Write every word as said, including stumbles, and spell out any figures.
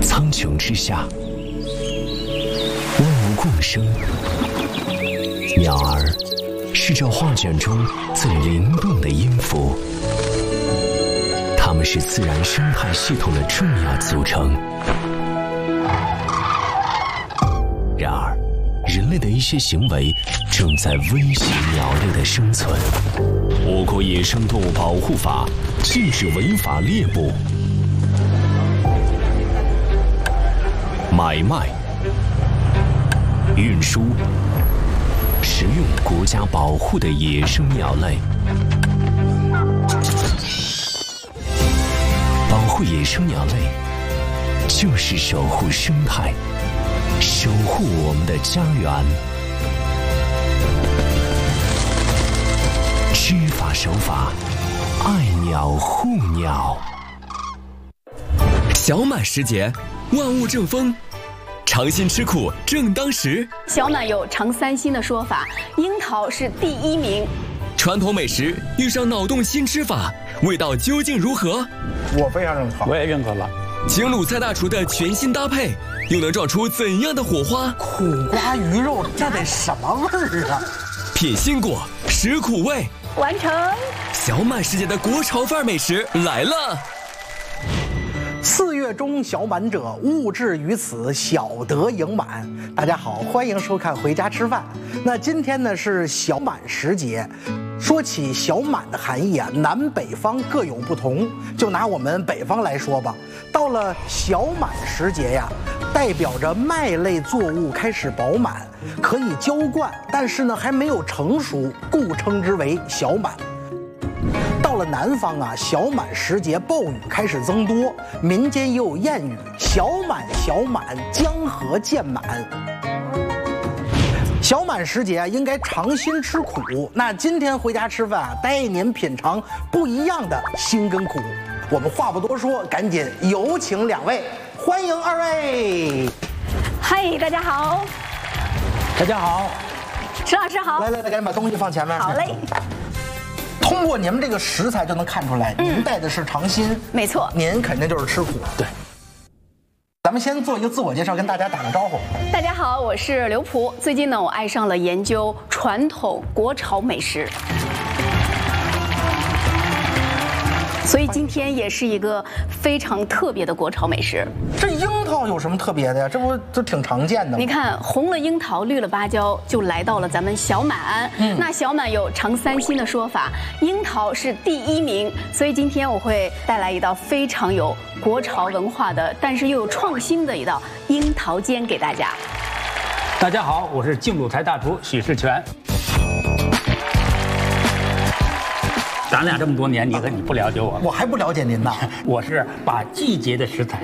苍穹之下，万物共生。鸟儿是这画卷中最灵动的音符，它们是自然生态系统的重要组成。然而，人类的一些行为正在威胁鸟类的生存。我国野生动物保护法禁止违法猎捕、买卖、运输、食用国家保护的野生鸟类。保护野生鸟类，就是守护生态，守护我们的家园。知法守法，爱鸟护鸟。 小满时节，万物正丰，尝新吃苦正当时。 小满有尝三新的说法，樱桃是第一名。 传统美食遇上脑洞新吃法，味道究竟如何？ 我非常认可， 我也认可了。 请鲁菜大厨的全新搭配，又能撞出怎样的火花？ 苦瓜鱼肉，这得什么味儿啊？ 品新果，食苦味， 完成。 小满时节的国潮范儿美食来了。 四月中小满者，勿至于此，小得盈满。大家好，欢迎收看《回家吃饭》。那今天呢是小满时节。说起小满的含义啊，南北方各有不同。就拿我们北方来说吧，到了小满时节呀，代表着麦类作物开始饱满，可以浇灌，但是呢还没有成熟，故称之为小满。到了南方啊，小满时节暴雨开始增多，民间也有谚语：“小满小满，江河渐满。”小满时节啊，应该尝新吃苦。那今天回家吃饭啊，带您品尝不一样的新跟苦。我们话不多说，赶紧有请两位，欢迎二位。 嗨，大家好。 大家好， 石老师好。 来来来，赶紧把东西放前面。 好嘞。 通过你们这个食材就能看出来，嗯、您带的是尝新， 没错， 您肯定就是吃苦。对。咱们先做一个自我介绍，跟大家打个招呼。 大家好，我是刘璞。最近呢，我爱上了研究传统国潮美食，所以今天也是一个非常特别的国潮美食。 这樱桃有什么特别的呀？这不就挺常见的吗？ 你看，红了樱桃，绿了芭蕉，就来到了咱们小满。嗯，那小满有尝三新的说法，樱桃是第一名，所以今天我会带来一道非常有国潮文化的，但是又有创新的一道樱桃煎给大家。 大家好，我是晋鲁菜大厨许世全。咱俩这么多年，你可你不了解我， 我还不了解您呢。 我是把季节的食材